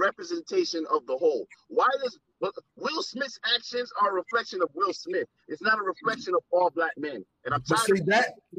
representation of the whole. Why does Will Smith's actions are a reflection of Will Smith? It's not a reflection of all black men. And I'm But tired see of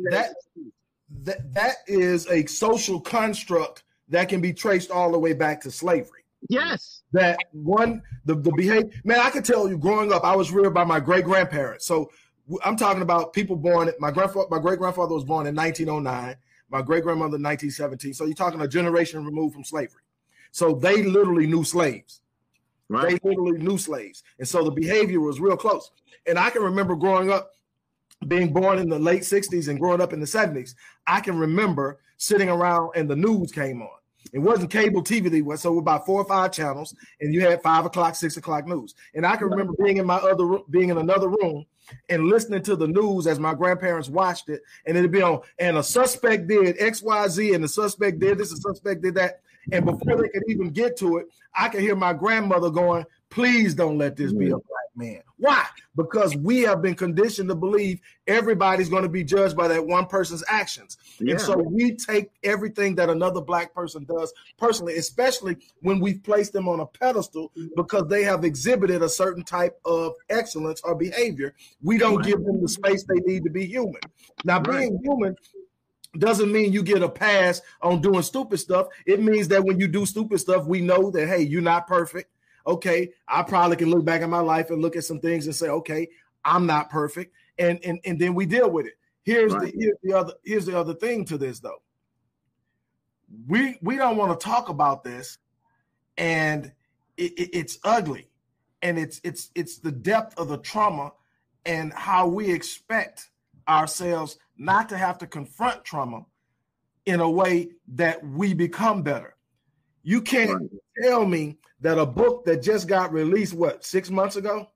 that is a social construct that can be traced all the way back to slavery. Yes. That one, the behavior, man, I can tell you growing up, I was reared by my great grandparents. So I'm talking about people born, my great grandfather was born in 1909, my great grandmother in 1917. So you're talking a generation removed from slavery. So they literally knew slaves. Right. They literally knew slaves. And so the behavior was real close. And I can remember growing up, being born in the late 60s and growing up in the 70s, I can remember sitting around and the news came on. It wasn't cable TV, so about 4 or 5 channels, and you had 5 o'clock, 6 o'clock news. And I can remember being in another room and listening to the news as my grandparents watched it, and it'd be on, and a suspect did X, Y, Z, and the suspect did this, the suspect did that. And before they could even get to it, I could hear my grandmother going, please don't let this be a black man. Why? Because we have been conditioned to believe everybody's going to be judged by that one person's actions. Yeah. And so we take everything that another black person does personally, especially when we've placed them on a pedestal because they have exhibited a certain type of excellence or behavior. We don't give them the space they need to be human. Now, being human doesn't mean you get a pass on doing stupid stuff. It means that when you do stupid stuff, we know that, hey, you're not perfect. Okay, I probably can look back at my life and look at some things and say, okay, I'm not perfect. And then we deal with it. Here's the other thing to this, though. We don't want to talk about this, and it's ugly. And it's the depth of the trauma and how we expect ourselves not to have to confront trauma in a way that we become better. You can't tell me that a book that just got released, 6 months ago?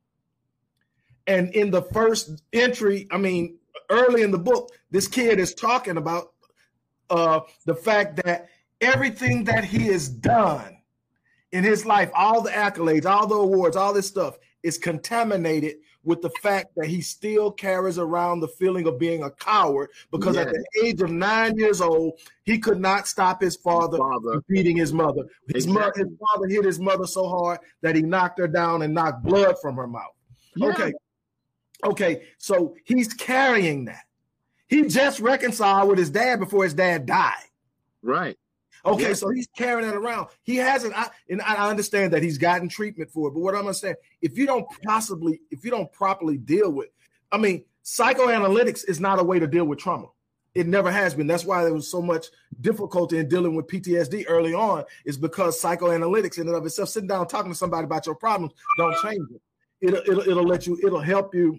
And in the first entry, early in the book, this kid is talking about the fact that everything that he has done in his life, all the accolades, all the awards, all this stuff is contaminated with the fact that he still carries around the feeling of being a coward because at the age of 9 years old, he could not stop his father from beating his mother. His father hit his mother so hard that he knocked her down and knocked blood from her mouth. Yeah. Okay, so he's carrying that. He just reconciled with his dad before his dad died. Right. Okay, so he's carrying that around. He hasn't, and I understand that he's gotten treatment for it. But what I'm saying, if you don't properly deal with, psychoanalytics is not a way to deal with trauma. It never has been. That's why there was so much difficulty in dealing with PTSD early on, is because psychoanalytics in and of itself, sitting down talking to somebody about your problems, don't change it. It'll help you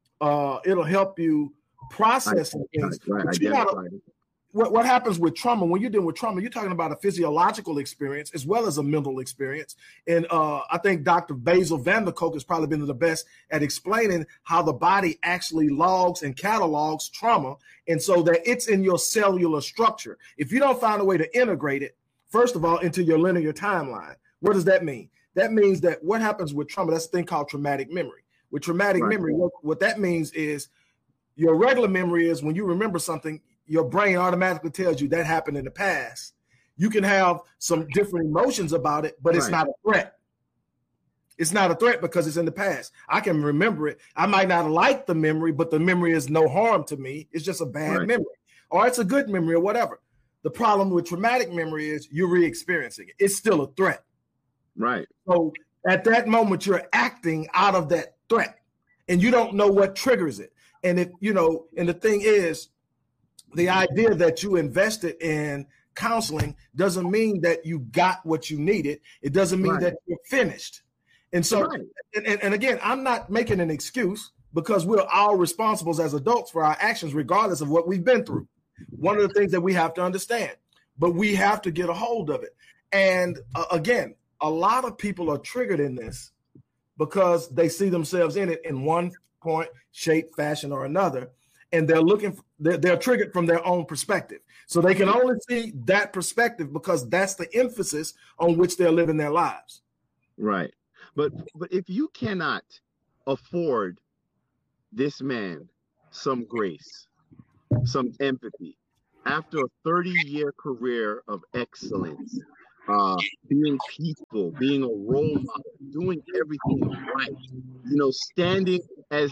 process things. What happens with trauma, when you're dealing with trauma, you're talking about a physiological experience as well as a mental experience. And I think Dr. Basil van der Kolk has probably been the best at explaining how the body actually logs and catalogs trauma. And so that it's in your cellular structure. If you don't find a way to integrate it, first of all, into your linear timeline, what does that mean? That means that what happens with trauma, that's a thing called traumatic memory. With traumatic memory, what that means is your regular memory is when you remember something, your brain automatically tells you that happened in the past. You can have some different emotions about it, but it's not a threat. It's not a threat because it's in the past. I can remember it. I might not like the memory, but the memory is no harm to me. It's just a bad memory, or it's a good memory or whatever. The problem with traumatic memory is you're re-experiencing it. It's still a threat. Right. So at that moment, you're acting out of that threat and you don't know what triggers it. And and the thing is, the idea that you invested in counseling doesn't mean that you got what you needed. It doesn't mean that you're finished. And so, and again, I'm not making an excuse because we're all responsible as adults for our actions, regardless of what we've been through. One of the things that we have to understand, but we have to get a hold of it. And again, a lot of people are triggered in this because they see themselves in it in one point, shape, fashion, or another. And they're triggered from their own perspective. So they can only see that perspective because that's the emphasis on which they're living their lives. Right. But if you cannot afford this man some grace, some empathy, after a 30-year career of excellence, being peaceful, being a role model, doing everything right, standing as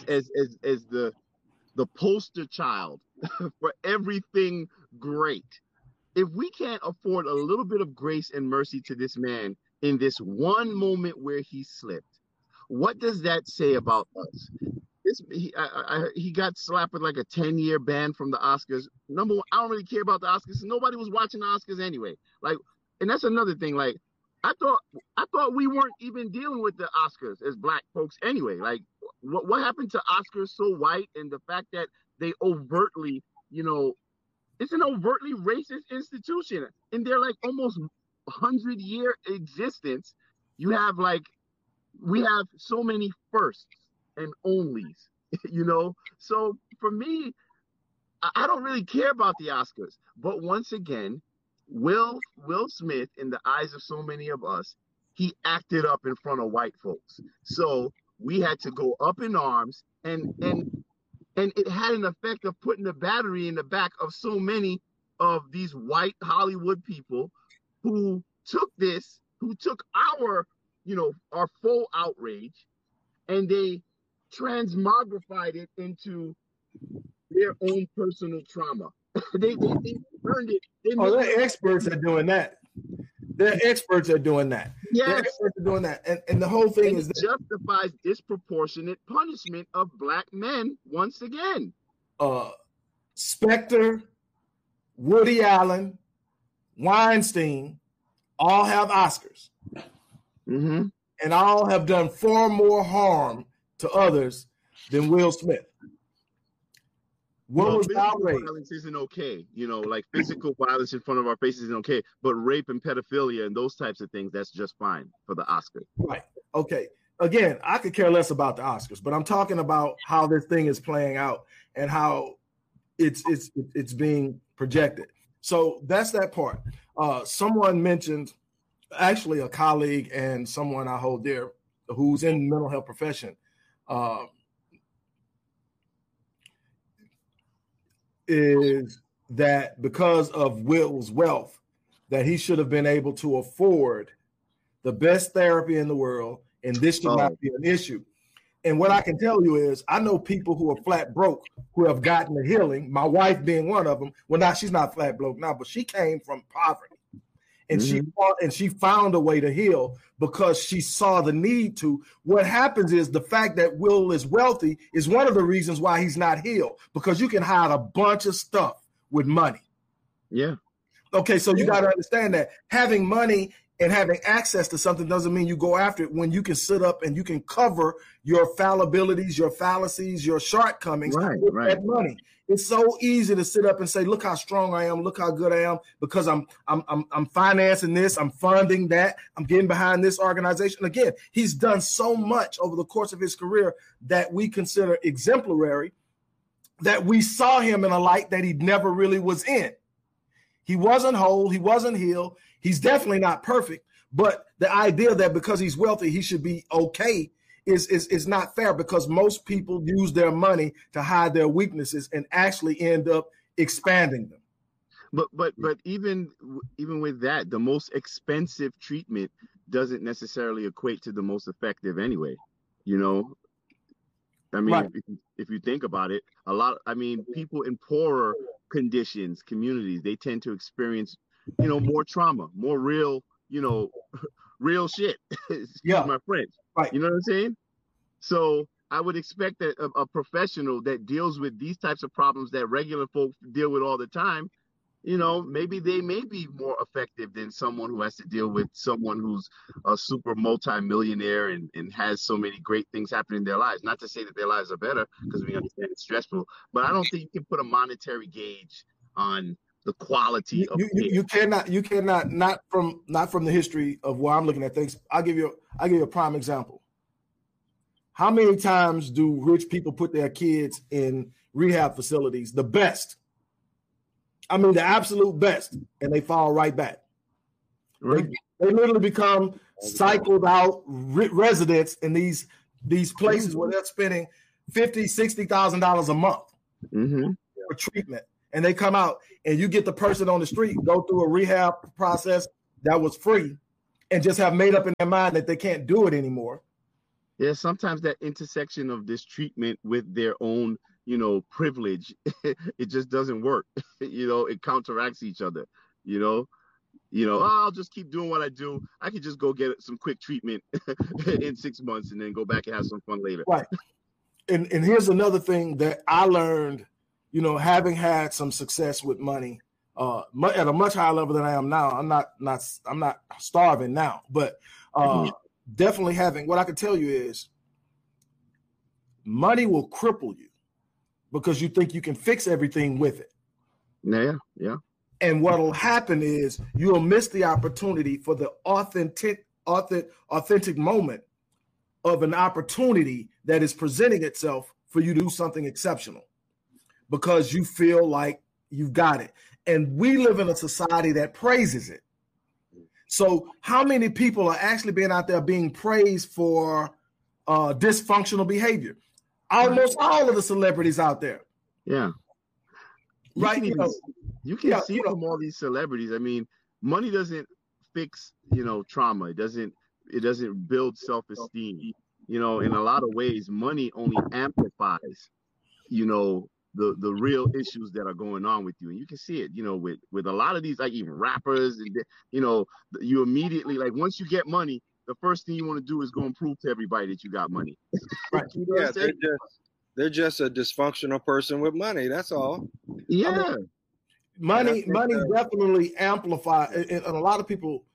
the poster child for everything great. If we can't afford a little bit of grace and mercy to this man in this one moment where he slipped, what does that say about us? He got slapped with like a 10-year ban from the Oscars. Number one, I don't really care about the Oscars. Nobody was watching the Oscars anyway. Like, and that's another thing. Like, I thought we weren't even dealing with the Oscars as black folks anyway. Like, what happened to Oscars so white, and the fact that they overtly, it's an overtly racist institution. In their like almost 100-year existence, we have so many firsts and onlys, So for me, I don't really care about the Oscars. But once again, Will Smith, in the eyes of so many of us, he acted up in front of white folks. So we had to go up in arms, and it had an effect of putting the battery in the back of so many of these white Hollywood people who took our full outrage, and they transmogrified it into their own personal trauma. they turned it. They're experts at doing that. They're experts at doing that. Yes. They're experts at doing that. And the whole thing is justifies disproportionate punishment of black men once again. Spectre, Woody Allen, Weinstein all have Oscars. Mm-hmm. And all have done far more harm to others than Will Smith. What was the outrage? Violence isn't okay. Like physical violence in front of our faces isn't okay. But rape and pedophilia and those types of things, that's just fine for the Oscars. Right. Okay. Again, I could care less about the Oscars, but I'm talking about how this thing is playing out and how it's being projected. So that's that part. Someone mentioned, actually a colleague and someone I hold dear who's in the mental health profession, is that because of Will's wealth, that he should have been able to afford the best therapy in the world, and this should not be an issue. And what I can tell you is, I know people who are flat broke who have gotten the healing. My wife being one of them. Well, she's not flat broke now, but she came from poverty, and she found a way to heal because she saw the need to. What happens is the fact that Will is wealthy is one of the reasons why he's not healed, because you can hide a bunch of stuff with money. Yeah. Okay, so you got to understand that having money and having access to something doesn't mean you go after it when you can sit up and you can cover your fallibilities, your fallacies, your shortcomings with that money. It's so easy to sit up and say, look how strong I am, look how good I am, because I'm financing this, I'm funding that, I'm getting behind this organization. Again, he's done so much over the course of his career that we consider exemplary, that we saw him in a light that he never really was in. He wasn't whole, he wasn't healed. He's definitely not perfect, but the idea that because he's wealthy, he should be okay is not fair, because most people use their money to hide their weaknesses and actually end up expanding them. But even with that, the most expensive treatment doesn't necessarily equate to the most effective anyway. I mean, right. If you think about it, people in poorer conditions, communities, they tend to experience, more trauma, more real shit. Excuse my French. Right. You know what I'm saying? So I would expect that a professional that deals with these types of problems that regular folks deal with all the time, maybe they may be more effective than someone who has to deal with someone who's a super multi-millionaire and has so many great things happening in their lives. Not to say that their lives are better, because we understand it's stressful, but I don't think you can put a monetary gauge on the quality of you cannot not from the history of where I'm looking at things. I'll give you a prime example. How many times do rich people put their kids in rehab facilities? The best. I mean, the absolute best, and they fall right back. Right. They literally become cycled out residents in these places where they're spending $50,000, $60,000 a month for treatment. And they come out, and you get the person on the street, go through a rehab process, that was free and just have made up in their mind that they can't do it anymore. Yeah, sometimes that intersection of this treatment with their own, privilege, it just doesn't work. It counteracts each other. I'll just keep doing what I do. I could just go get some quick treatment in 6 months and then go back and have some fun later. Right. And here's another thing that I learned, having had some success with money at a much higher level than I am now. I'm not starving now, but definitely having, what I can tell you is money will cripple you because you think you can fix everything with it. Yeah. And what will happen is you'll miss the opportunity for the authentic moment of an opportunity that is presenting itself for you to do something exceptional because you feel like you've got it. And we live in a society that praises it. So how many people are actually being out there being praised for dysfunctional behavior? Almost all of the celebrities out there. Yeah. Right. You can see from all these celebrities. I mean, money doesn't fix, trauma. It doesn't build self-esteem. In a lot of ways, money only amplifies, the real issues that are going on with you. And you can see it, with a lot of these, like even rappers, and, you immediately, like once you get money, the first thing you want to do is go and prove to everybody that you got money. Right. They're just a dysfunctional person with money. That's all. Yeah. Money definitely amplifies, and a lot of people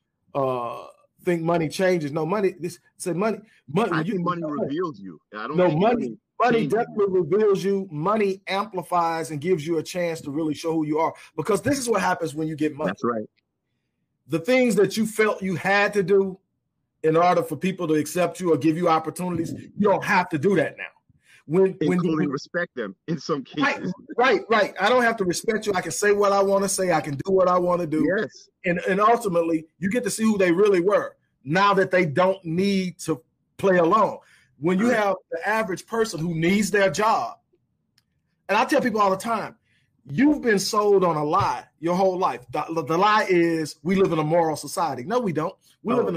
think money changes. No, money. Money. I think money reveals you. I don't. No, money definitely reveals you. Money amplifies and gives you a chance to really show who you are. Because this is what happens when you get money. That's right. The things that you felt you had to do in order for people to accept you or give you opportunities, you don't have to do that now. Including respect them in some cases. Right. I don't have to respect you. I can say what I want to say. I can do what I want to do. Yes. And ultimately, you get to see who they really were now that they don't need to play along. When you have the average person who needs their job, and I tell people all the time, you've been sold on a lie your whole life. The lie is we live in a moral society. No, we don't. We live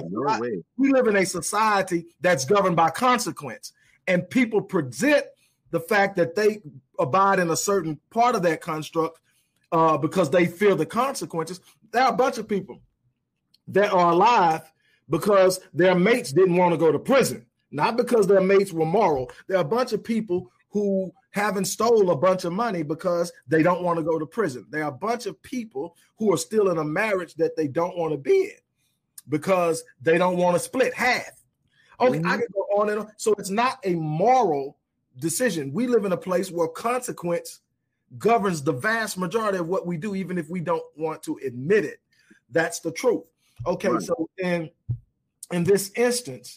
in a society that's governed by consequence. And people present the fact that they abide in a certain part of that construct because they fear the consequences. There are a bunch of people that are alive because their mates didn't want to go to prison, not because their mates were moral. There are a bunch of people who haven't stole a bunch of money because they don't want to go to prison. There are a bunch of people who are still in a marriage that they don't want to be in because they don't want to split half. Okay, I can go on and on. So it's not a moral decision. We live in a place where consequence governs the vast majority of what we do, even if we don't want to admit it. That's the truth. Okay, right. So in this instance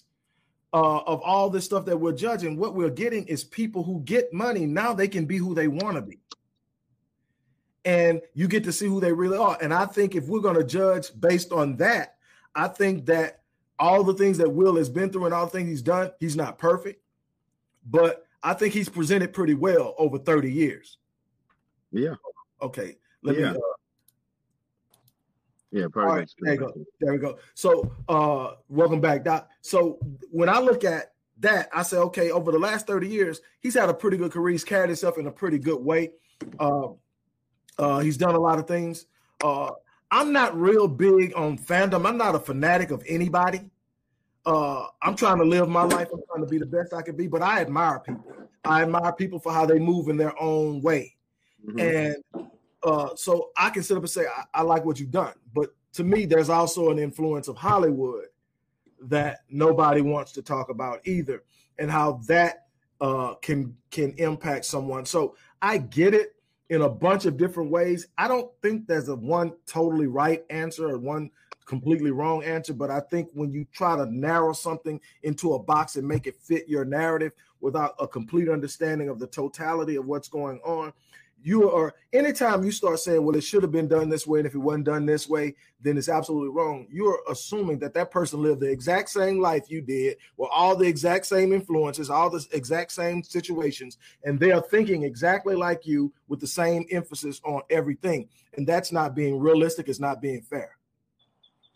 of all this stuff that we're judging, what we're getting is people who get money. Now they can be who they want to be. And you get to see who they really are. And I think if we're going to judge based on that, I think that all the things that Will has been through and all the things he's done, he's not perfect, but I think he's presented pretty well over 30 years. Yeah. Okay. Let me. Right, there we go. So, welcome back, Doc. So when I look at that, I say, okay, over the last 30 years, he's had a pretty good career. He's carried himself in a pretty good way. He's done a lot of things. I'm not real big on fandom. I'm not a fanatic of anybody. I'm trying to live my life. I'm trying to be the best I can be, but I admire people. I admire people for how they move in their own way. And so I can sit up and say, I like what you've done. But to me, there's also an influence of Hollywood that nobody wants to talk about either, and how that can impact someone. So I get it in a bunch of different ways. I don't think there's a one totally right answer or one completely wrong answer, but I think when you try to narrow something into a box and make it fit your narrative without a complete understanding of the totality of what's going on, anytime you start saying, well, it should have been done this way, and if it wasn't done this way, then it's absolutely wrong. You're assuming that that person lived the exact same life you did, with all the exact same influences, all the exact same situations, and they are thinking exactly like you with the same emphasis on everything. And that's not being realistic. It's not being fair.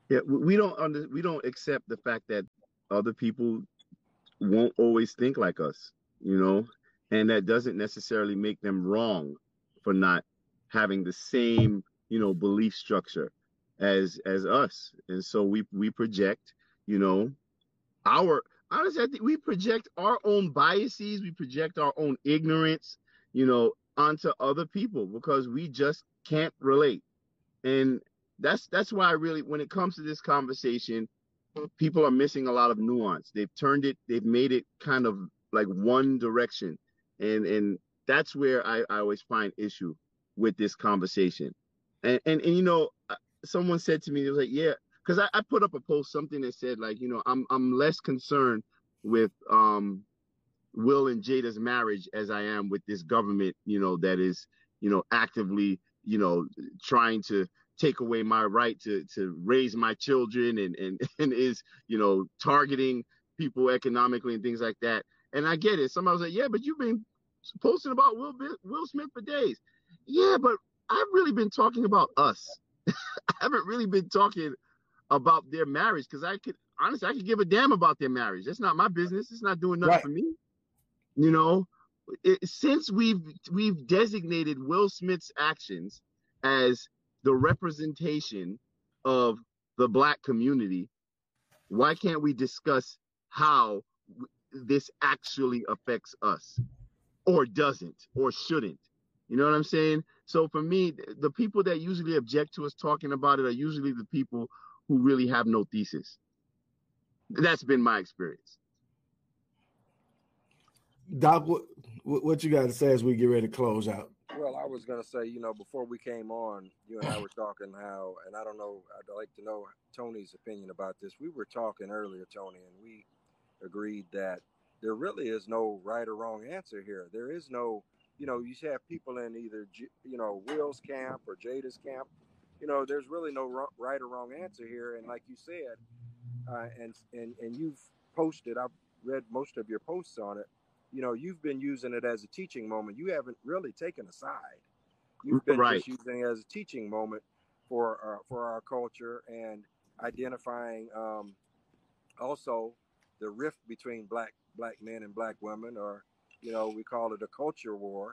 Yeah, we don't accept the fact that other people won't always think like us, and that doesn't necessarily make them wrong for not having the same, belief structure as us. And so we project, our honestly, I think we project our own biases, we project our own ignorance, onto other people because we just can't relate. And that's why I really, when it comes to this conversation, people are missing a lot of nuance. They've made it kind of like one direction. And that's where I always find issue with this conversation. And someone said to me, it was like, yeah, because I put up a post, something that said like, I'm less concerned with Will and Jada's marriage as I am with this government, that is, actively, trying to take away my right to raise my children and is, targeting people economically and things like that. And I get it. Somebody was like, yeah, but you've been posting about Will Smith for days. Yeah, but I've really been talking about us. I haven't really been talking about their marriage because I could give a damn about their marriage. That's not my business. It's not doing nothing for me. Since we've designated Will Smith's actions as the representation of the Black community, why can't we discuss how this actually affects us, or doesn't, or shouldn't? You know what I'm saying? So for me, the people that usually object to us talking about it are usually the people who really have no thesis. That's been my experience. Doc, what you got to say as we get ready to close out? Well, I was going to say, before we came on, you and I were talking how, and I don't know, I'd like to know Tony's opinion about this. We were talking earlier, Tony, and we agreed that there really is no right or wrong answer here. There is no, you have people in either, Will's camp or Jada's camp. There's really no right or wrong answer here. And like you said, and you've posted, I've read most of your posts on it. You've been using it as a teaching moment. You haven't really taken a side. You've been just using it as a teaching moment for our culture and identifying also the rift between black men and black women, or we call it a culture war.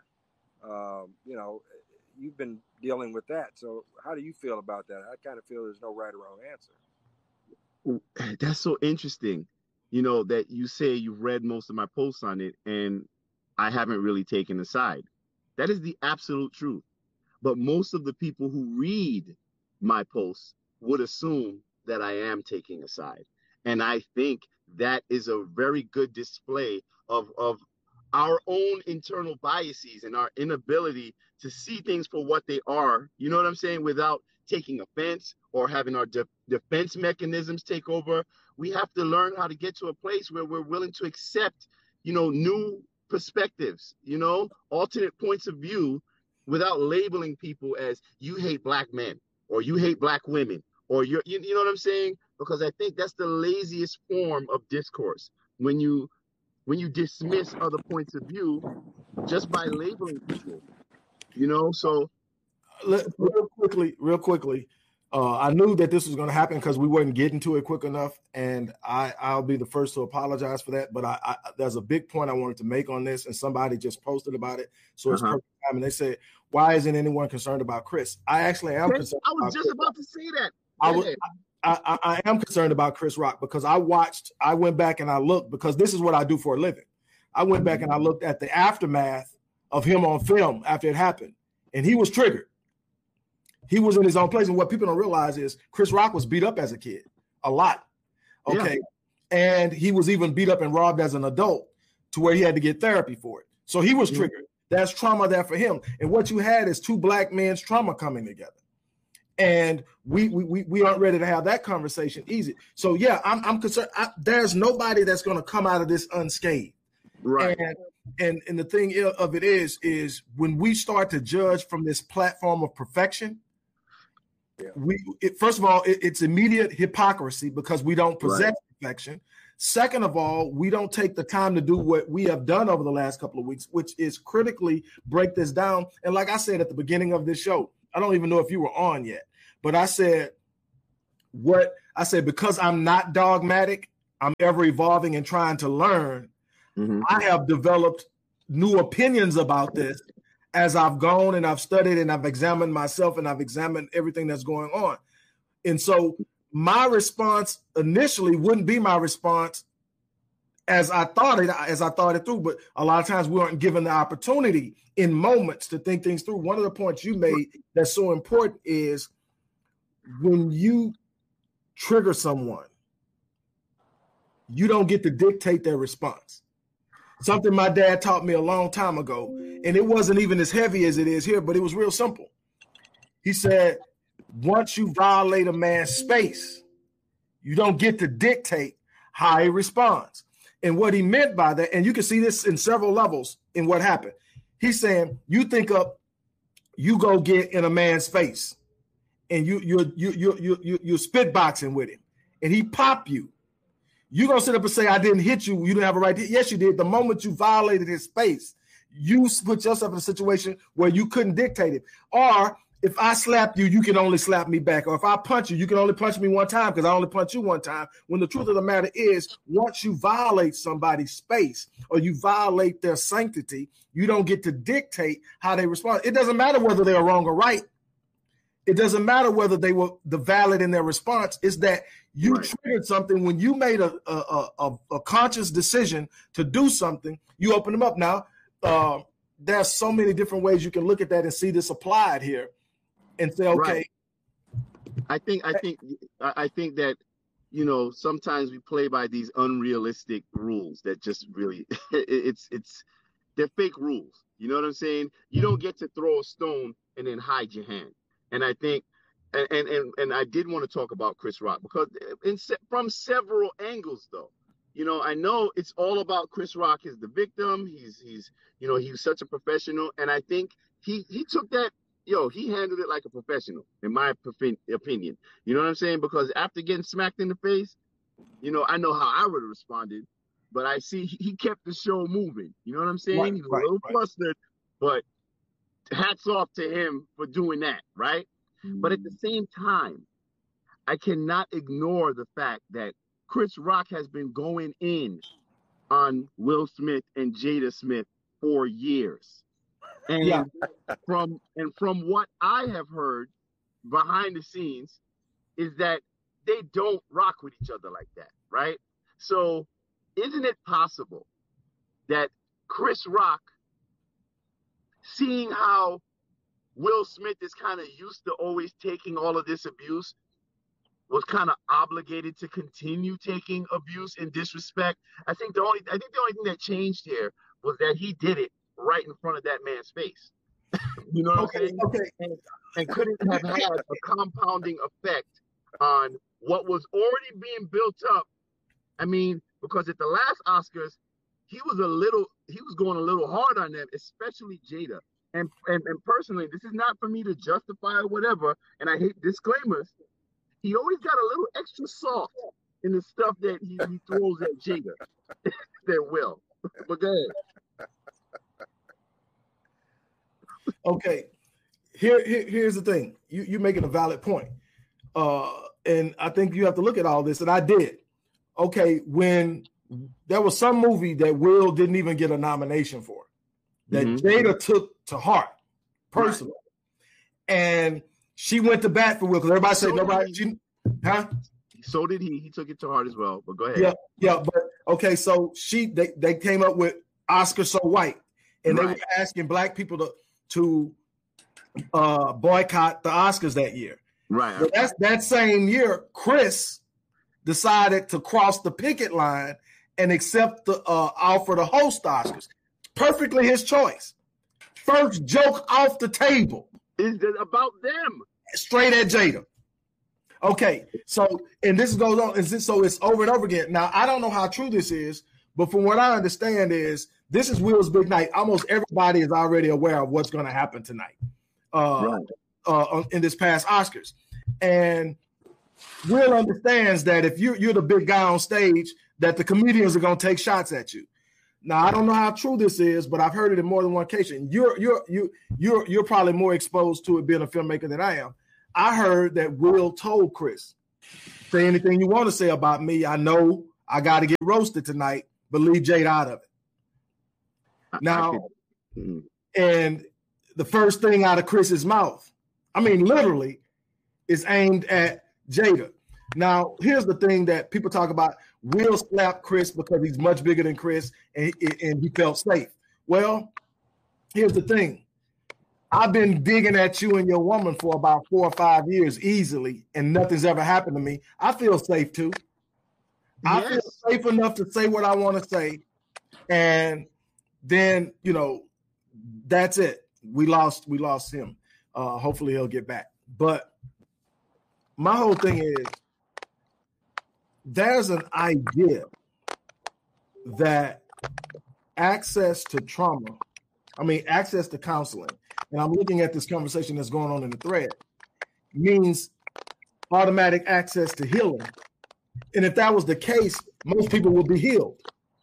You've been dealing with that. So how do you feel about that? I kind of feel there's no right or wrong answer. That's so interesting. That you say you've read most of my posts on it and I haven't really taken a side. That is the absolute truth. But most of the people who read my posts would assume that I am taking a side. And I think that is a very good display of our own internal biases and our inability to see things for what they are, you know what I'm saying, without taking offense or having our defense mechanisms take over. We have to learn how to get to a place where we're willing to accept, new perspectives, alternate points of view, without labeling people as you hate black men or you hate black women or you know what I'm saying? Because I think that's the laziest form of discourse, when you dismiss other points of view just by labeling people, so real quickly, I knew that this was going to happen because we weren't getting to it quick enough, and I'll be the first to apologize for that. But I there's a big point I wanted to make on this, and somebody just posted about it, so it's perfect time. And they said, "Why isn't anyone concerned about Chris?" I actually am concerned. I was just about to say that. I am concerned about Chris Rock because I went back and I looked, because this is what I do for a living. I went back and I looked at the aftermath of him on film after it happened, and he was triggered. He was in his own place. And what people don't realize is Chris Rock was beat up as a kid a lot. Okay. Yeah. And he was even beat up and robbed as an adult to where he had to get therapy for it. So he was triggered. That's trauma there for him. And what you had is two black men's trauma coming together. And we aren't ready to have that conversation easy. So yeah, I'm concerned. There's nobody that's going to come out of this unscathed. Right. And the thing of it is when we start to judge from this platform of perfection, first of all, it's immediate hypocrisy because we don't possess perfection. Second of all, we don't take the time to do what we have done over the last couple of weeks, which is critically break this down. And like I said at the beginning of this show, I don't even know if you were on yet, but I said what I said, because I'm not dogmatic, I'm ever evolving and trying to learn. Mhm. I have developed new opinions about this as I've gone and I've studied and I've examined myself and I've examined everything that's going on. And so my response initially wouldn't be my response as I thought it through, but a lot of times we aren't given the opportunity in moments to think things through. One of the points you made that's so important is when you trigger someone, you don't get to dictate their response. Something my dad taught me a long time ago, and it wasn't even as heavy as it is here, but it was real simple. He said, once you violate a man's space, you don't get to dictate how he responds. And what he meant by that, and you can see this in several levels in what happened. He's saying, you think up, you go get in a man's face, and you're spitboxing with him, and he pop you. You're gonna sit up and say, I didn't hit you. You didn't have a right to. Yes, you did. The moment you violated his space, you put yourself in a situation where you couldn't dictate it. Or if I slap you, you can only slap me back. Or if I punch you, you can only punch me one time because I only punch you one time. When the truth of the matter is, once you violate somebody's space or you violate their sanctity, you don't get to dictate how they respond. It doesn't matter whether they are wrong or right. It doesn't matter whether they were the valid in their response. It's that you triggered something when you made a conscious decision to do something. You open them up. Now, there's so many different ways you can look at that and see this applied here, and say, okay. Right. I think that, you know, sometimes we play by these unrealistic rules that just really they're fake rules. You know what I'm saying? You don't get to throw a stone and then hide your hand. And I think, and I did want to talk about Chris Rock because from several angles, though, you know, I know it's all about Chris Rock as the victim. He's you know, he's such a professional, and I think he took that. He handled it like a professional, in my opinion. You know what I'm saying? Because after getting smacked in the face, you know, I know how I would have responded, but I see he kept the show moving. You know what I'm saying? He was a little flustered, but hats off to him for doing that, right? But at the same time, I cannot ignore the fact that Chris Rock has been going in on Will Smith and Jada Smith for years. And from what I have heard behind the scenes is that they don't rock with each other like that, right? So isn't it possible that Chris Rock, seeing how Will Smith is kind of used to always taking all of this abuse, was kind of obligated to continue taking abuse and disrespect? I think the only thing that changed here was that he did it right in front of that man's face. You know what I'm saying? Okay. And couldn't have had a compounding effect on what was already being built up. I mean, because at the last Oscars, he was going a little hard on them, especially Jada. And personally, this is not for me to justify or whatever, and I hate disclaimers. He always got a little extra soft in the stuff that he throws at Jada. That Will. But go ahead. Okay. Here's the thing. You're making a valid point. And I think you have to look at all this, and I did. Okay, when there was some movie that Will didn't even get a nomination for, that Jada took to heart personally. Right. And she went to bat for Will because everybody said nobody. So did he. He took it to heart as well. But go ahead. Yeah. But okay, so they came up with Oscar So White, and they were asking black people to boycott the Oscars that year. Right. But that same year, Chris decided to cross the picket line and accept the offer to host the Oscars. Perfectly his choice. First joke off the table. Is it about them? Straight at Jada. Okay, so, and this goes on, so it's over and over again. Now, I don't know how true this is, but from what I understand is this is Will's big night. Almost everybody is already aware of what's going to happen tonight in this past Oscars. And Will understands that if you're the big guy on stage, that the comedians are going to take shots at you. Now, I don't know how true this is, but I've heard it in more than one occasion. You're probably more exposed to it being a filmmaker than I am. I heard that Will told Chris, Say anything you want to say about me. I know I got to get roasted tonight, but leave Jade out of it. Now, and the first thing out of Chris's mouth, I mean, literally, is aimed at Jada. Now, here's the thing that people talk about. Will slap Chris because he's much bigger than Chris and he felt safe. Well, here's the thing. I've been digging at you and your woman for about 4 or 5 years easily, and nothing's ever happened to me. I feel safe too. I feel safe enough to say what I want to say. And then, that's it. We lost him. Hopefully he'll get back. But my whole thing is, there's an idea that access to counseling, and I'm looking at this conversation that's going on in the thread, means automatic access to healing. And if that was the case, most people would be healed.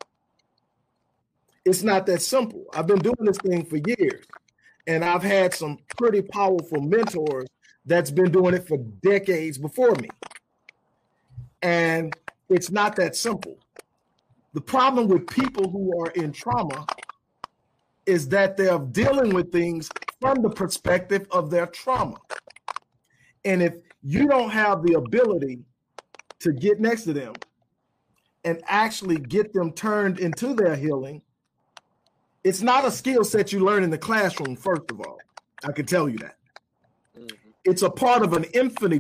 It's not that simple. I've been doing this thing for years, and I've had some pretty powerful mentors that's been doing it for decades before me. And it's not that simple. The problem with people who are in trauma is that they're dealing with things from the perspective of their trauma. And if you don't have the ability to get next to them and actually get them turned into their healing, it's not a skill set you learn in the classroom, first of all. I can tell you that. It's a part of an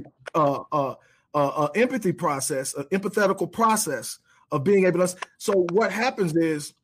empathy process, an empathetical process of being able to. So what happens is,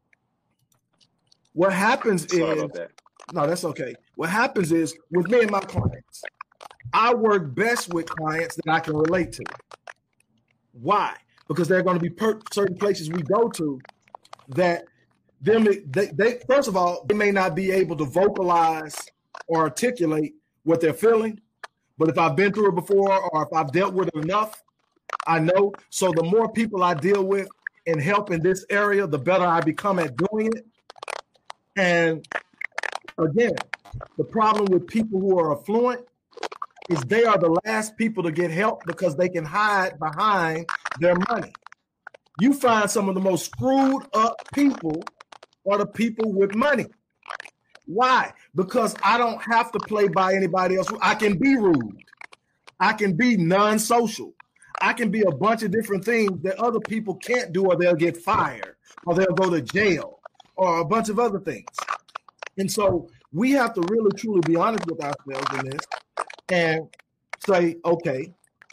no, that's okay. What happens is, with me and my clients, I work best with clients that I can relate to. Why? Because there are going to be certain places we go to that they first of all, they may not be able to vocalize or articulate what they're feeling. But if I've been through it before, or if I've dealt with it enough, I know. So the more people I deal with and help in this area, the better I become at doing it. And again, the problem with people who are affluent is they are the last people to get help because they can hide behind their money. You find some of the most screwed up people are the people with money. Why? Because I don't have to play by anybody else. I can be rude. I can be non-social. I can be a bunch of different things that other people can't do, or they'll get fired, or they'll go to jail, or a bunch of other things. And so we have to really, truly be honest with ourselves in this and say, okay,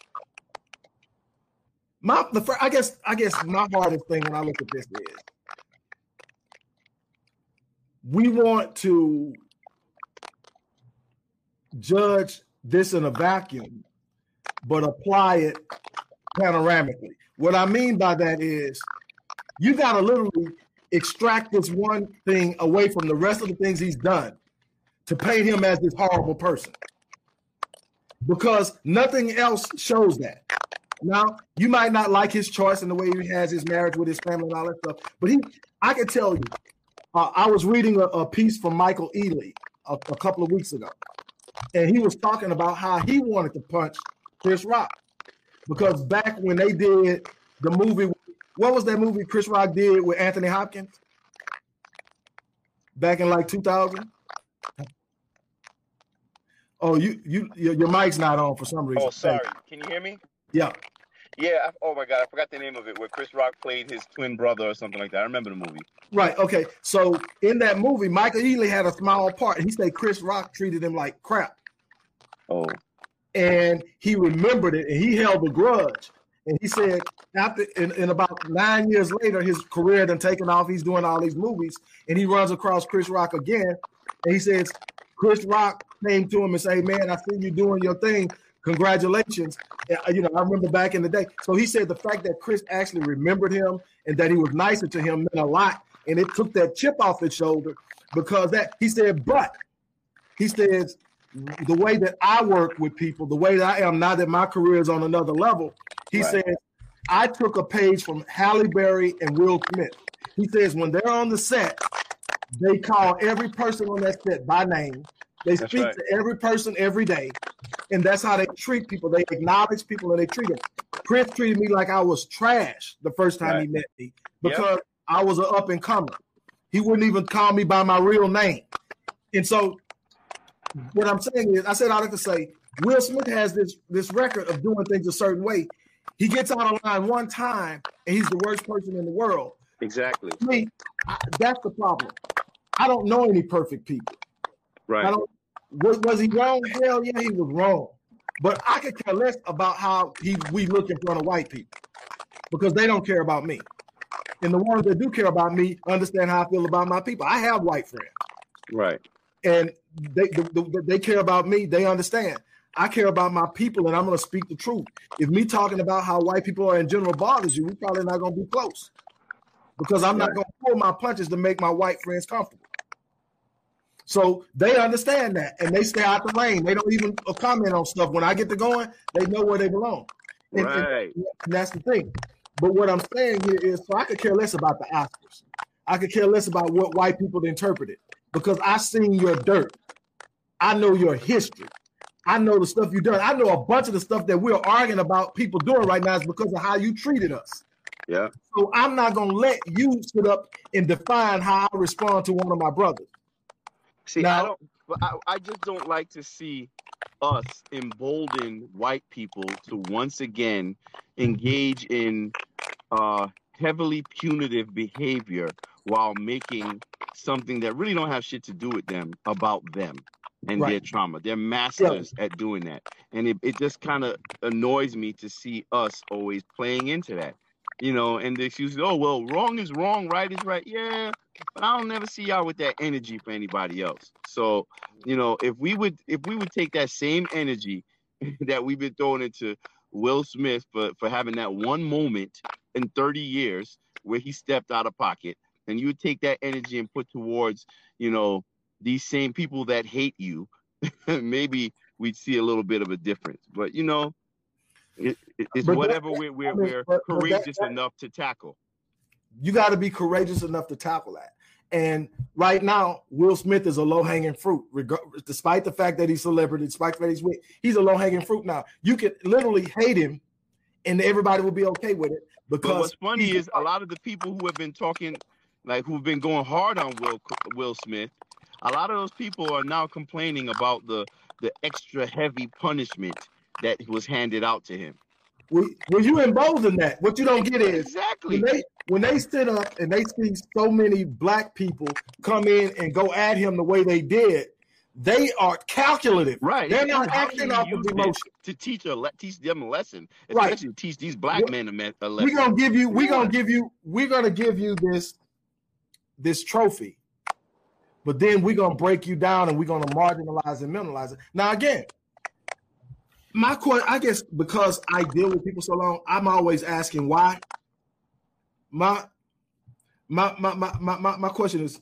I guess my hardest thing when I look at this is, we want to judge this in a vacuum, but apply it panoramically. What I mean by that is, you got to literally extract this one thing away from the rest of the things he's done to paint him as this horrible person, because nothing else shows that. Now, you might not like his choice and the way he has his marriage with his family and all that stuff, but I can tell you, I was reading a piece from Michael Ealy a couple of weeks ago, and he was talking about how he wanted to punch Chris Rock, because back when they did the movie, what was that movie Chris Rock did with Anthony Hopkins? Back in like 2000? Oh, your mic's not on for some reason. Oh, sorry. Can you hear me? Yeah. Yeah. Oh my God, I forgot the name of it. Where Chris Rock played his twin brother or something like that. I remember the movie. Right. Okay. So in that movie, Michael Ealy had a small part, and he said Chris Rock treated him like crap. Oh. And he remembered it, and he held a grudge. And he said after, in about 9 years later, his career done taken off. He's doing all these movies, and he runs across Chris Rock again, and he says Chris Rock came to him and said, "Hey, man, I see you doing your thing. Congratulations." I remember back in the day. So he said the fact that Chris actually remembered him and that he was nicer to him meant a lot, and it took that chip off his shoulder, because he said the way that I work with people, the way that I am now that my career is on another level, he says, I took a page from Halle Berry and Will Smith. He says when they're on the set, they call every person on that set by name. They speak to every person every day. and that's how they treat people. They acknowledge people and they treat them. Chris treated me like I was trash the first time he met me because I was an up and comer. He wouldn't even call me by my real name. And so what I'm saying is, I said I like to say, Will Smith has this record of doing things a certain way. He gets out of line one time, and he's the worst person in the world. Exactly. To me, that's the problem. I don't know any perfect people. Right. Was he wrong? Hell yeah, he was wrong. But I could care less about how we look in front of white people because they don't care about me. And the ones that do care about me understand how I feel about my people. I have white friends. Right. And they care about me. They understand. I care about my people, and I'm going to speak the truth. If me talking about how white people are in general bothers you, we're probably not going to be close because I'm not going to pull my punches to make my white friends comfortable. So they understand that, and they stay out the lane. They don't even comment on stuff. When I get to going, they know where they belong. And that's the thing. But what I'm saying here is, so I could care less about the Oscars. I could care less about what white people interpret it because I've seen your dirt. I know your history. I know the stuff you've done. I know a bunch of the stuff that we're arguing about people doing right now is because of how you treated us. Yeah. So I'm not going to let you sit up and define how I respond to one of my brothers. See, now, I just don't like to see us embolden white people to once again engage in heavily punitive behavior while making something that really don't have shit to do with them about them and their trauma. They're masters at doing that. And it just kind of annoys me to see us always playing into that. You know, and the excuse, oh, well, wrong is wrong, right is right. Yeah, but I don't never see y'all with that energy for anybody else. So, you know, if we would take that same energy that we've been throwing into Will Smith for having that one moment in 30 years where he stepped out of pocket, and you would take that energy and put towards, you know, these same people that hate you, maybe we'd see a little bit of a difference. But, you know, it's whatever we're courageous enough to tackle. You got to be courageous enough to tackle that. And right now, Will Smith is a low-hanging fruit, despite the fact that he's a celebrity, despite the fact he's a low-hanging fruit now. You can literally hate him, and everybody will be okay with it. Because but what's funny is a lot of the people who have been talking, like who've been going hard on Will Smith, a lot of those people are now complaining about the extra heavy punishment that was handed out to him. Well, you embolden that. What you don't get is exactly when they sit up and they see so many black people come in and go at him the way they did, they are calculative. Right. They're not acting off of emotion. To teach them a lesson, especially to teach these black men a lesson. We're gonna give you this trophy, but then we're gonna break you down and we're gonna marginalize and minimalize it. Now again, my question, I guess, because I deal with people so long, I'm always asking why. My question is,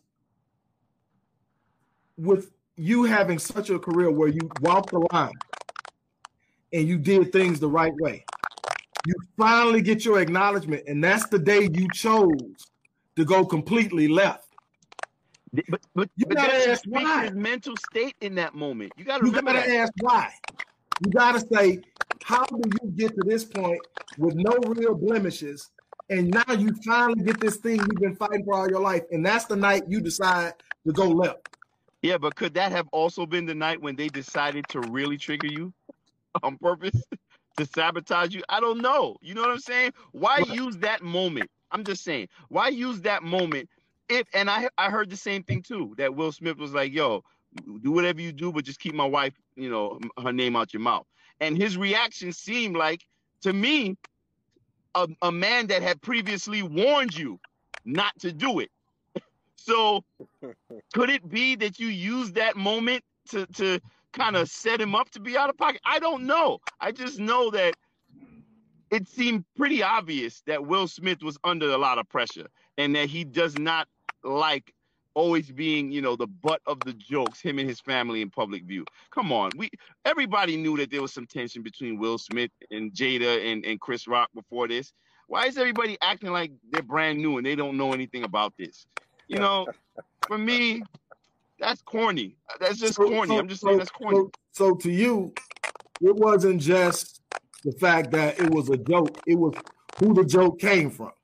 with you having such a career where you walked the line and you did things the right way, you finally get your acknowledgement, and that's the day you chose to go completely left. But you gotta ask why. His mental state in that moment. You gotta ask why. You got to say, how do you get to this point with no real blemishes, and now you finally get this thing you've been fighting for all your life, and that's the night you decide to go left. Yeah, but could that have also been the night when they decided to really trigger you on purpose to sabotage you? I don't know. You know what I'm saying? Why use that moment? I'm just saying, why use that moment? And I heard the same thing too, that Will Smith was like, yo, do whatever you do, but just keep my wife, you know, her name out your mouth. And his reaction seemed like, to me, a man that had previously warned you not to do it. So could it be that you used that moment to kind of set him up to be out of pocket? I don't know. I just know that it seemed pretty obvious that Will Smith was under a lot of pressure and that he does not like always being, you know, the butt of the jokes, him and his family in public view. Come on. Everybody knew that there was some tension between Will Smith and Jada and Chris Rock before this. Why is everybody acting like they're brand new and they don't know anything about this? You know, for me, that's corny. That's just corny. I'm just saying that's corny. So to you, it wasn't just the fact that it was a joke. It was who the joke came from.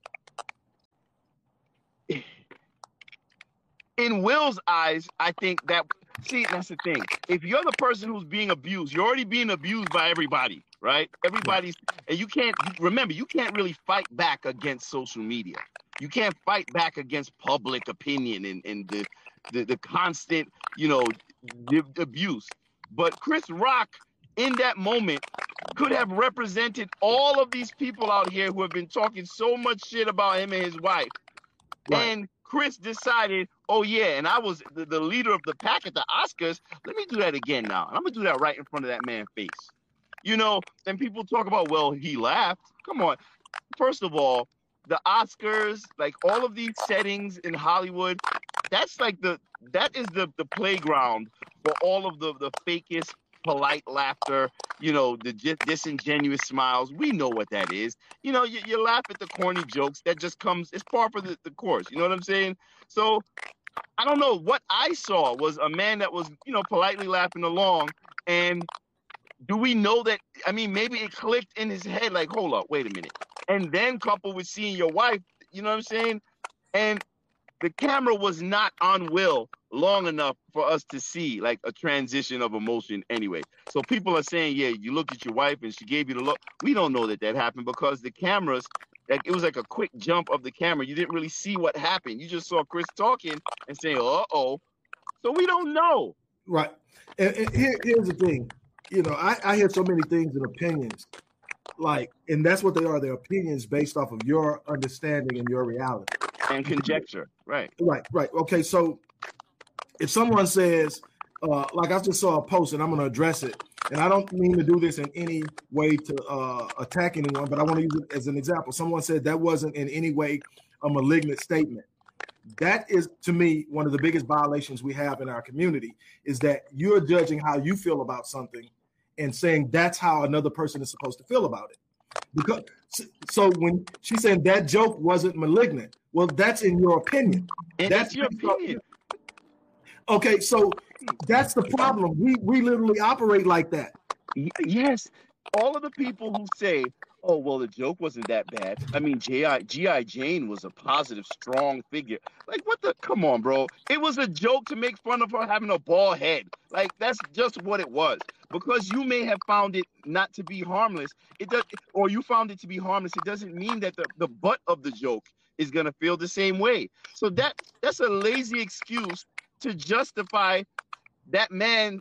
In Will's eyes, I think that, see, that's the thing. If you're the person who's being abused, you're already being abused by everybody, right? Everybody's, and you can't, remember, you can't really fight back against social media. You can't fight back against public opinion and the constant, the abuse. But Chris Rock, in that moment, could have represented all of these people out here who have been talking so much shit about him and his wife. Right. And Chris decided, oh yeah, and I was the leader of the pack at the Oscars. Let me do that again now. And I'm going to do that right in front of that man's face. Then people talk about, well, he laughed. Come on. First of all, the Oscars, like all of these settings in Hollywood, that's like that is the playground for all of the fakest polite laughter, the disingenuous smiles. We know what that is. You laugh at the corny jokes. That just comes, it's part of the course. You know what I'm saying? So I don't know. What I saw was a man that was, politely laughing along. And do we know that? I mean, maybe it clicked in his head, like, hold up, wait a minute. And then coupled with seeing your wife, you know what I'm saying? And the camera was not on Will long enough for us to see like a transition of emotion anyway. So people are saying, yeah, you look at your wife and she gave you the look. We don't know that happened because the cameras, like it was like a quick jump of the camera. You didn't really see what happened. You just saw Chris talking and saying, uh-oh. So we don't know. Right. And here's the thing. I hear so many things and opinions, and that's what they are. They're opinions based off of your understanding and your reality. And conjecture. Right. Right. Okay, so if someone says, like I just saw a post and I'm going to address it, and I don't mean to do this in any way to attack anyone, but I want to use it as an example. Someone said that wasn't in any way a malignant statement. That is, to me, one of the biggest violations we have in our community is that you're judging how you feel about something and saying that's how another person is supposed to feel about it. Because so when she's saying that joke wasn't malignant, well, that's in your opinion. And that's your opinion. Okay, so that's the problem. We literally operate like that. Yes. All of the people who say, oh, well, the joke wasn't that bad. I mean, G.I. Jane was a positive, strong figure. Like, come on, bro. It was a joke to make fun of her having a bald head. Like, that's just what it was. Because you may have found it not to be harmless, or you found it to be harmless, it doesn't mean that the butt of the joke is going to feel the same way. So that's a lazy excuse to justify that man,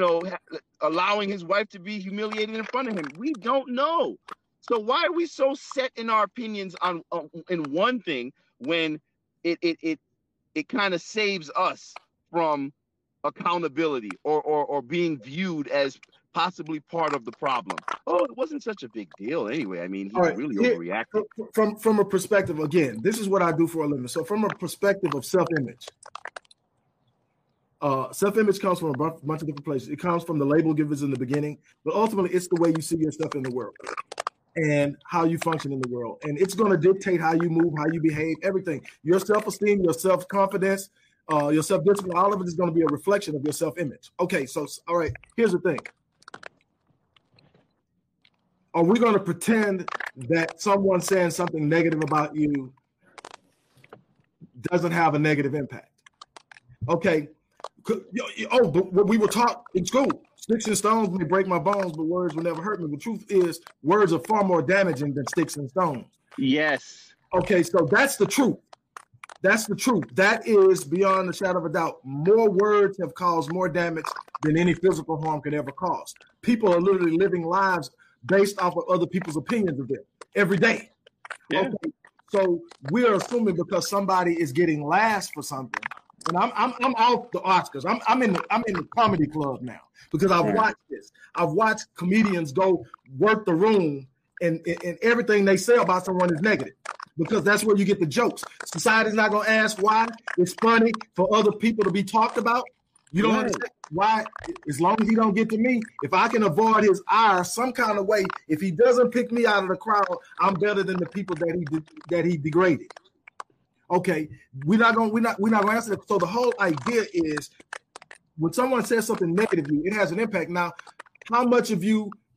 allowing his wife to be humiliated in front of him. We don't know. So why are we so set in our opinions on in one thing when it kind of saves us from accountability or being viewed as possibly part of the problem? Oh, it wasn't such a big deal anyway. I mean, he really overreacted. From a perspective, again, this is what I do for a living. So from a perspective of self-image, self-image comes from a bunch of different places. It comes from the label givers in the beginning, but ultimately it's the way you see yourself in the world and how you function in the world. And it's going to dictate how you move, how you behave, everything. Your self-esteem, your self-confidence, your self-discipline, all of it is going to be a reflection of your self-image. Okay, so, all right, here's the thing. Are we going to pretend that someone saying something negative about you doesn't have a negative impact? Okay. Oh, but we were taught in school, sticks and stones may break my bones, but words will never hurt me. The truth is, words are far more damaging than sticks and stones. Yes. Okay, so that's the truth. That's the truth. That is, beyond a shadow of a doubt, more words have caused more damage than any physical harm could ever cause. People are literally living lives based off of other people's opinions of them every day. Yeah. Okay, so we are assuming because somebody is getting last for something. And I'm off the Oscars. I'm in the comedy club now because I've watched this. I've watched comedians go work the room and everything they say about someone is negative because that's where you get the jokes. Society's not going to ask why. It's funny for other people to be talked about. You don't understand why. As long as he don't get to me, if I can avoid his ire some kind of way, if he doesn't pick me out of the crowd, I'm better than the people that he degraded. Okay, we're not gonna answer that. So the whole idea is when someone says something negative, it has an impact. Now, how much of you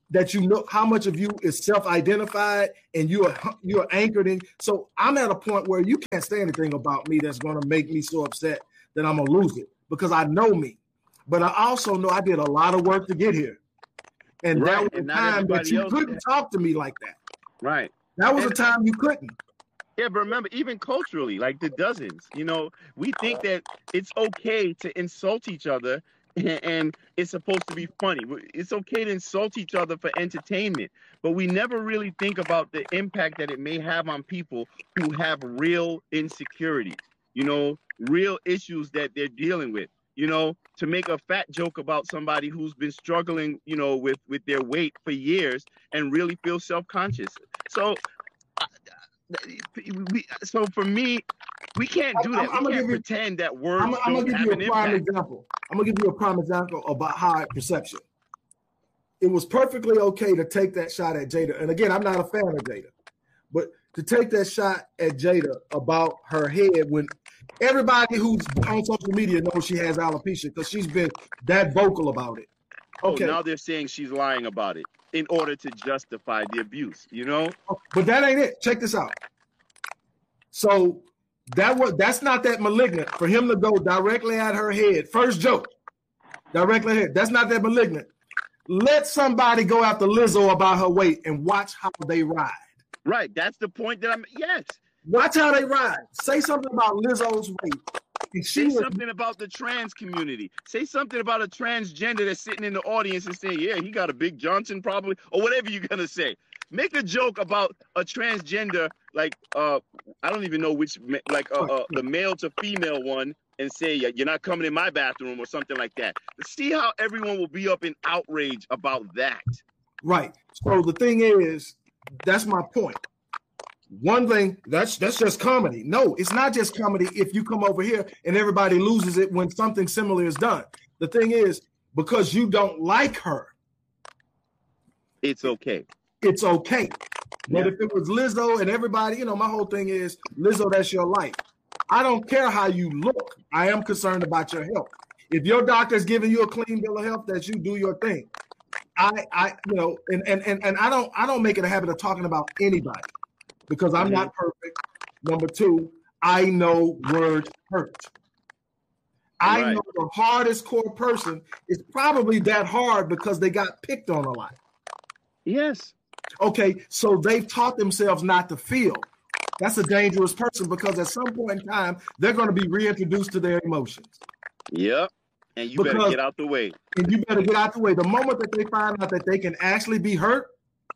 that you know how much of you is self-identified and you're anchored in. So I'm at a point where you can't say anything about me that's going to make me so upset that I'm going to lose it, because I know me. But I also know I did a lot of work to get here. And that was a time that you couldn't talk to me like that. Right. That was a time you couldn't. Yeah, but remember, even culturally, like the dozens, we think that it's okay to insult each other and it's supposed to be funny. It's okay to insult each other for entertainment, but we never really think about the impact that it may have on people who have real insecurities, real issues that they're dealing with. To make a fat joke about somebody who's been struggling, with their weight for years and really feel self-conscious. So for me, we can't do that. We can't pretend that words don't have an impact. I'm gonna give you a prime example about high perception. It was perfectly okay to take that shot at Jada, and again, I'm not a fan of Jada, but to take that shot at Jada about her head when everybody who's on social media knows she has alopecia because she's been that vocal about it. Okay. Oh, now they're saying she's lying about it in order to justify the abuse, But that ain't it. Check this out. So that's not that malignant for him to go directly at her head. First joke, directly ahead. That's not that malignant. Let somebody go after Lizzo about her weight and watch how they ride. Right. That's the point that yes. Watch how they ride. Say something about Lizzo's weight. Say something about the trans community. Say something about a transgender that's sitting in the audience and saying, yeah, he got a big Johnson probably, or whatever you're going to say. Make a joke about a transgender, like, I don't even know which, like the male to female one, and say, you're not coming in my bathroom or something like that. See how everyone will be up in outrage about that. Right. So the thing is, that's my point. One thing, that's just comedy. No, it's not just comedy if you come over here and everybody loses it when something similar is done. The thing is, because you don't like her, it's okay. It's okay. But if it was Lizzo and everybody, my whole thing is, Lizzo, that's your life. I don't care how you look. I am concerned about your health. If your doctor's giving you a clean bill of health, that you do your thing. And I don't make it a habit of talking about anybody because I'm not perfect. Number two, I know words hurt. I know the hardest core person is probably that hard because they got picked on a lot. Yes. Okay, so they've taught themselves not to feel. That's a dangerous person because at some point in time, they're going to be reintroduced to their emotions. Yep. And you better get out the way. And you better get out the way. The moment that they find out that they can actually be hurt,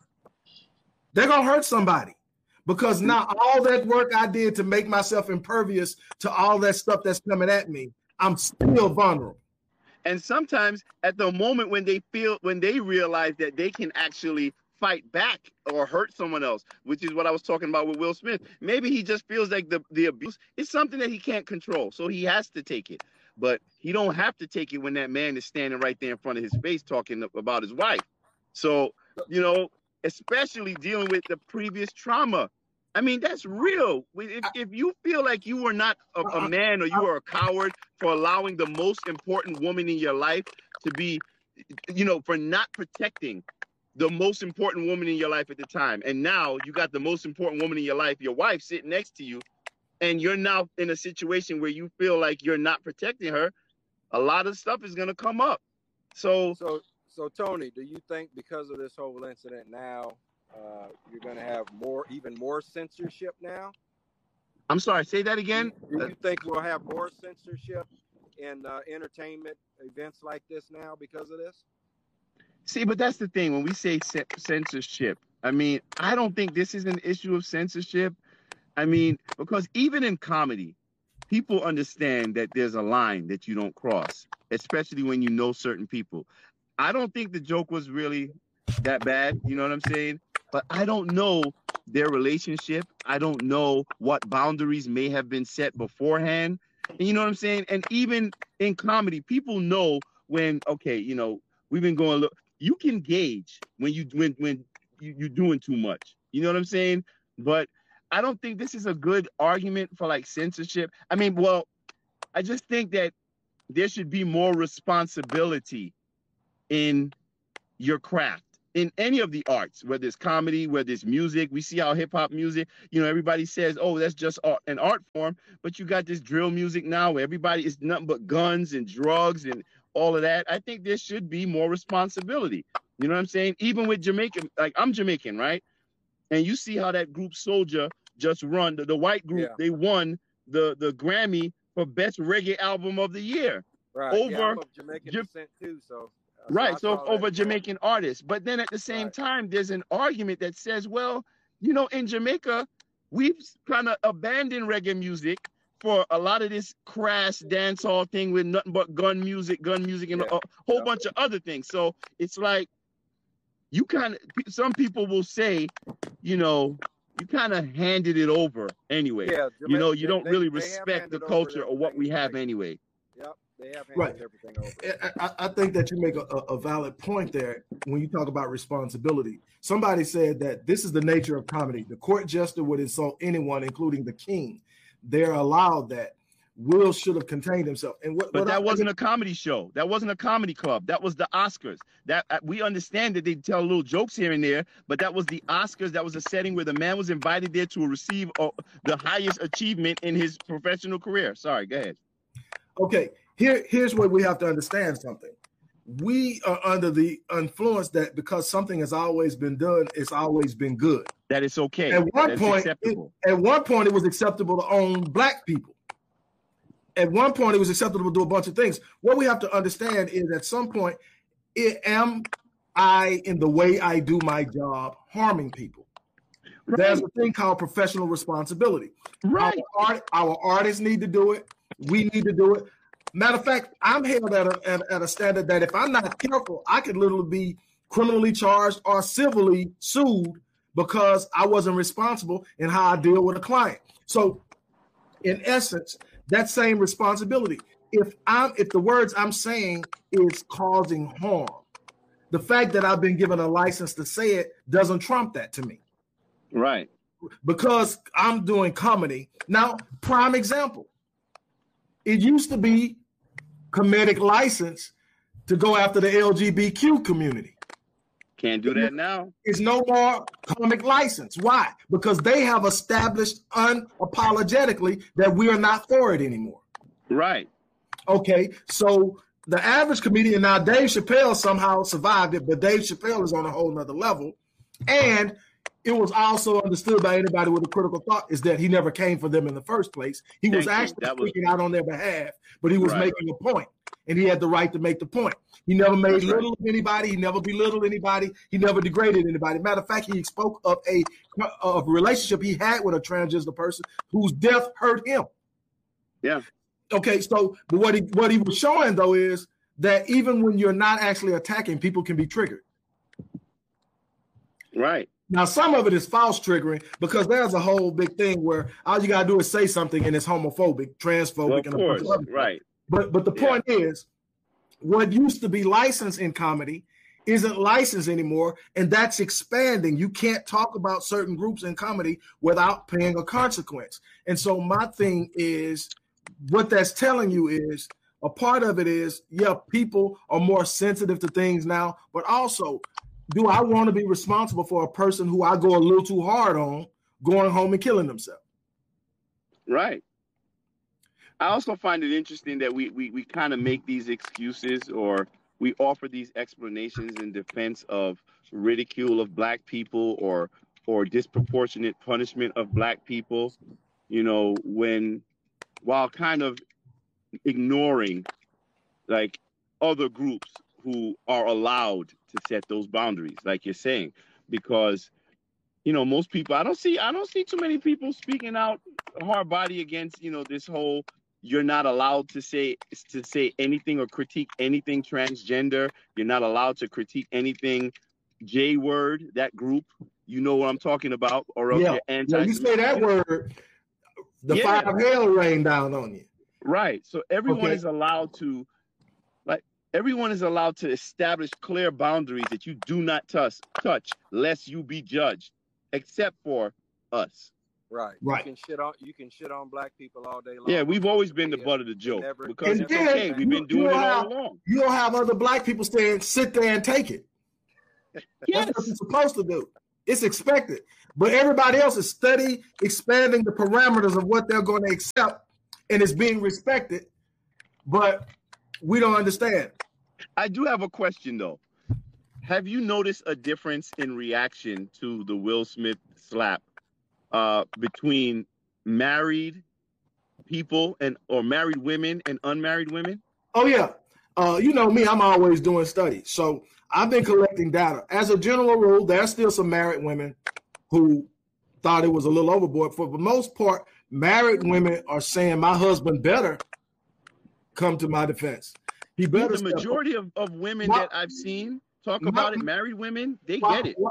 they're going to hurt somebody. Because now all that work I did to make myself impervious to all that stuff that's coming at me, I'm still vulnerable. And sometimes at the moment when they realize that they can actually fight back or hurt someone else, which is what I was talking about with Will Smith, maybe he just feels like the abuse is something that he can't control. So he has to take it. But he don't have to take it when that man is standing right there in front of his face talking about his wife. So, especially dealing with the previous trauma. I mean, that's real. If you feel like you were not a man or you are a coward for allowing the most important woman in your life to be, for not protecting the most important woman in your life at the time. And now you got the most important woman in your life, your wife, sitting next to you. And you're now in a situation where you feel like you're not protecting her. A lot of stuff is going to come up. So Tony, do you think because of this whole incident now, you're going to have even more censorship now? I'm sorry, say that again. Do you think we'll have more censorship in entertainment events like this now because of this? See, but that's the thing. When we say censorship, I mean, I don't think this is an issue of censorship. I mean, because even in comedy, people understand that there's a line that you don't cross, especially when you know certain people. I don't think the joke was really that bad. You know what I'm saying? But I don't know their relationship. I don't know what boundaries may have been set beforehand. And you know what I'm saying? And even in comedy, people know when, okay, we've been going, look, you can gauge when you're doing too much. You know what I'm saying? But I don't think this is a good argument for like censorship. I mean, well, I just think that there should be more responsibility in your craft. in any of the arts, whether it's comedy, whether it's music. We see how hip hop music, everybody says, oh, that's just an art form. But you got this drill music now where everybody is nothing but guns and drugs and all of that. I think there should be more responsibility. You know what I'm saying? Even with Jamaican, like I'm Jamaican, right? And you see how that group Soulja just run, the white group, they won the Grammy for best reggae album of the year. Right. Over I'm of Jamaican descent too, so. Right, so over Jamaican artists. But then at the same time, there's an argument that says, well, in Jamaica, we've kind of abandoned reggae music for a lot of this crass dancehall thing with nothing but gun music, and a whole bunch of other things. So it's like, some people will say, you kind of handed it over anyway. Yeah, you don't really respect the culture or what we have anyway. Yep. They have handed everything over. I think that you make a valid point there when you talk about responsibility. Somebody said that this is the nature of comedy. The court jester would insult anyone, including the king. They're allowed that. Will should have contained himself. But that wasn't a comedy show. That wasn't a comedy club. That was the Oscars. That we understand that they tell little jokes here and there, but that was the Oscars. That was a setting where the man was invited there to receive the highest achievement in his professional career. Sorry, go ahead. Okay. Here's where we have to understand something. We are under the influence that because something has always been done, it's always been good. That it's okay. At one point, it was acceptable to own black people. At one point, it was acceptable to do a bunch of things. What we have to understand is at some point, am I, in the way I do my job, harming people? Right. There's a thing called professional responsibility. Right. Our artists need to do it. We need to do it. Matter of fact, I'm held at a standard that if I'm not careful, I could literally be criminally charged or civilly sued because I wasn't responsible in how I deal with a client. So, in essence, that same responsibility. If the words I'm saying is causing harm, the fact that I've been given a license to say it doesn't trump that to me. Right. Because I'm doing comedy. Now, prime example. It used to be comedic license to go after the LGBTQ community. Can't do that now. It's no more comic license. Why? Because they have established unapologetically that we are not for it anymore. Right. Okay, so the average comedian now, Dave Chappelle somehow survived it, but Dave Chappelle is on a whole nother level. And it was also understood by anybody with a critical thought is that he never came for them in the first place. He was actually speaking out on their behalf, but he was making a point, and he had the right to make the point. He never made little of anybody. He never belittled anybody. He never degraded anybody. Matter of fact, he spoke of a relationship he had with a transgender person whose death hurt him. Yeah. Okay, so but what he was showing, though, is that even when you're not actually attacking, people can be triggered. Right. Now, some of it is false triggering because there's a whole big thing where all you got to do is say something and it's homophobic, transphobic, and a bunch of other things. Right. But the point is, what used to be licensed in comedy isn't licensed anymore, and that's expanding. You can't talk about certain groups in comedy without paying a consequence. And so my thing is, what that's telling you is, a part of it is, people are more sensitive to things now, but also, do I want to be responsible for a person who I go a little too hard on going home and killing themselves? Right. I also find it interesting that we kind of make these excuses or we offer these explanations in defense of ridicule of black people or disproportionate punishment of black people, while kind of ignoring like other groups who are allowed to set those boundaries, like you're saying, because most people, I don't see too many people speaking out hard body against this whole you're not allowed to say anything or critique anything transgender. You're not allowed to critique anything J word, that group. You know what I'm talking about, or else you're anti. You say that word, the fire of hell rain down on you. Right. So everyone is allowed to. Everyone is allowed to establish clear boundaries that you do not touch lest you be judged, except for us. Right. You can shit on black people all day long. Yeah, we've always been the butt of the joke because it's okay. We've been doing it all along. You don't have other black people saying, sit there and take it. That's what you're supposed to do. It's expected. But everybody else is study expanding the parameters of what they're going to accept, and it's being respected. But we don't understand. I do have a question though. Have you noticed a difference in reaction to the Will Smith slap between married people or married women and unmarried women? Oh yeah. You know me, I'm always doing studies. So I've been collecting data. As a general rule, there's still some married women who thought it was a little overboard. For the most part, married women are saying my husband better come to my defense. He better. The majority of women that I've seen talk about it, married women, they get it.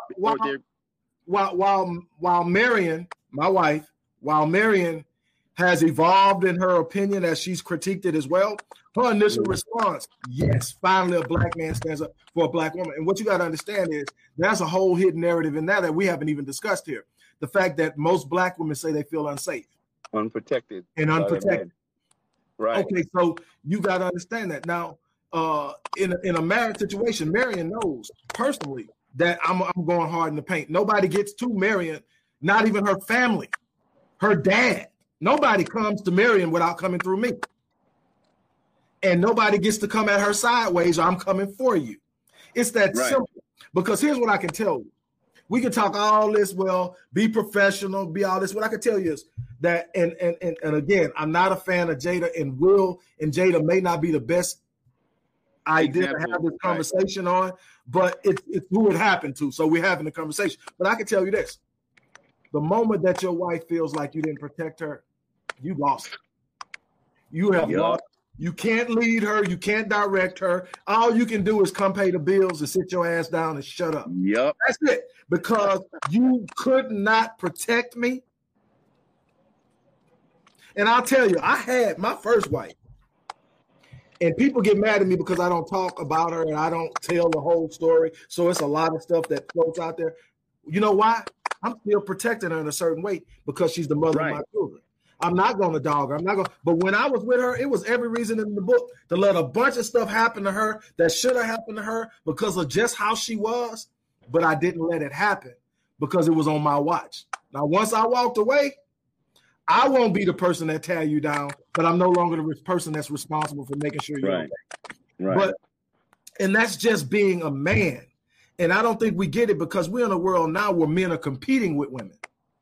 While Marion, my wife, has evolved in her opinion as she's critiqued it as well, her initial response, yes, finally a black man stands up for a black woman. And what you got to understand is there's a whole hidden narrative in that we haven't even discussed here. The fact that most black women say they feel unsafe. Unprotected. And unprotected. Right. Okay, so you got to understand that. Now, in a marriage situation, Marion knows personally that I'm going hard in the paint. Nobody gets to Marion, not even her family, her dad. Nobody comes to Marion without coming through me. And nobody gets to come at her sideways or I'm coming for you. It's that simple. Because here's what I can tell you. We can talk all this, well, be professional, be all this. What I can tell you is that, and again, I'm not a fan of Jada, and Will and Jada may not be the best idea to have this conversation on, but it's who it happened to. So we're having a conversation. But I can tell you this. The moment that your wife feels like you didn't protect her, you lost. You have lost. You can't lead her. You can't direct her. All you can do is come pay the bills and sit your ass down and shut up. Yep. That's it. Because you could not protect me. And I'll tell you, I had my first wife. And people get mad at me because I don't talk about her and I don't tell the whole story. So it's a lot of stuff that floats out there. You know why? I'm still protecting her in a certain way because she's the mother of my children. I'm not going to dog her. But when I was with her, it was every reason in the book to let a bunch of stuff happen to her that should have happened to her because of just how she was. But I didn't let it happen because it was on my watch. Now, once I walked away, I won't be the person that tear you down, but I'm no longer the person that's responsible for making sure you're okay. Right. And that's just being a man. And I don't think we get it because we're in a world now where men are competing with women.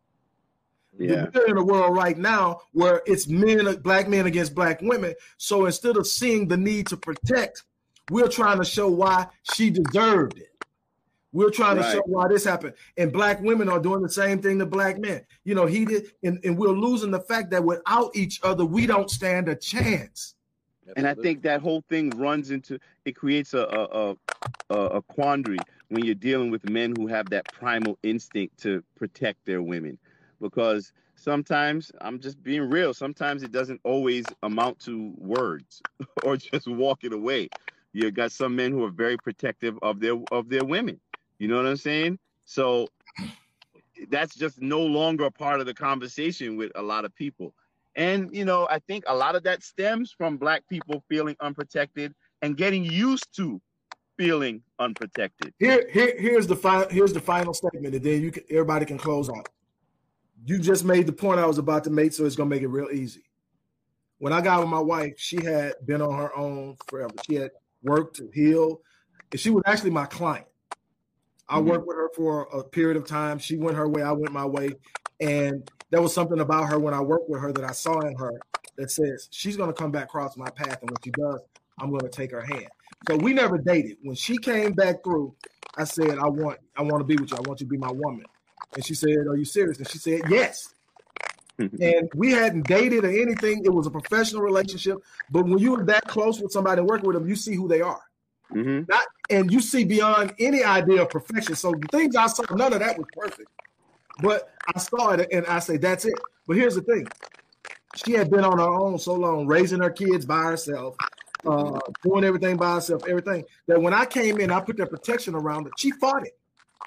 Yeah. We're in a world right now where it's black men against black women. So instead of seeing the need to protect, we're trying to show why she deserved it. We're trying to show why this happened. And black women are doing the same thing to black men. You know, he did, and we're losing the fact that without each other, we don't stand a chance. And I think that whole thing creates a quandary when you're dealing with men who have that primal instinct to protect their women. Because sometimes, I'm just being real, sometimes it doesn't always amount to words or just walking away. You got some men who are very protective of their women. You know what I'm saying? So that's just no longer a part of the conversation with a lot of people. And, you know, I think a lot of that stems from black people feeling unprotected and getting used to feeling unprotected. Here's the final statement, and then everybody can close out. You just made the point I was about to make, so it's going to make it real easy. When I got with my wife, she had been on her own forever. She had worked to heal, and she was actually my client. I worked with her for a period of time. She went her way, I went my way. And there was something about her when I worked with her that I saw in her that says she's going to come back across my path. And when she does, I'm going to take her hand. So we never dated. When she came back through, I said, I want to be with you. I want you to be my woman. And she said, are you serious? And she said, yes. And we hadn't dated or anything. It was a professional relationship. But when you're that close with somebody and working with them, you see who they are. And you see beyond any idea of perfection. So the things I saw, none of that was perfect. But I saw it and I say, that's it. But here's the thing. She had been on her own so long, raising her kids by herself, doing everything by herself, everything, that when I came in, I put that protection around her. She fought it.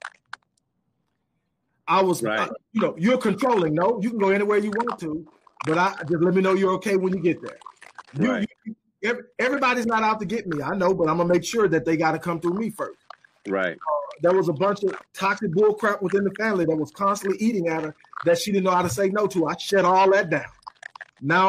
I was, you're controlling. No, you can go anywhere you want to, but just let me know you're okay when you get there. Everybody's not out to get me. I know, but I'm going to make sure that they got to come through me first. Right. there was a bunch of toxic bull crap within the family that was constantly eating at her that she didn't know how to say no to. I shut all that down. Now